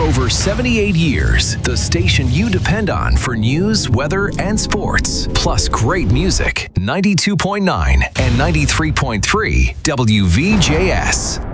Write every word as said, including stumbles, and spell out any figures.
over seventy-eight years, the station you depend on for news, weather, and sports. Plus great music. ninety-two point nine and ninety-three point three W V J S.